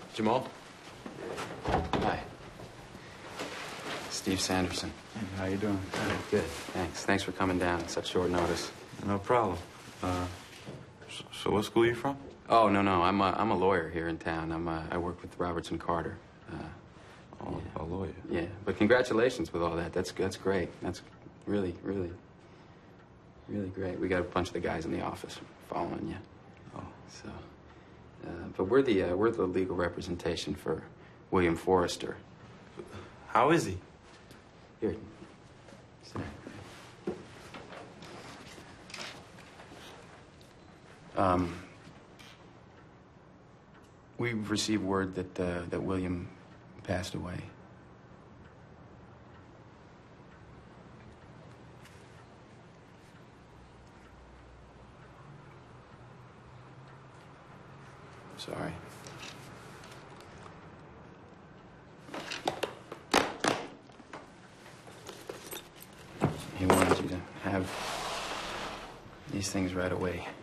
Jamal? Hi. Steve Sanderson. Hey, how you doing? Good, thanks. Thanks for coming down at such short notice. No problem. So what school are you from? Oh, no. I'm a lawyer here in town. I work with Robertson Carter. A lawyer. Yeah, but congratulations with all that. That's great. That's really great. We got a bunch of the guys in the office following you. Oh. So, but we're the legal representation for William Forrester. How is he? Here, sit down. We've received word that William passed away. Sorry. He wanted you to have these things right away.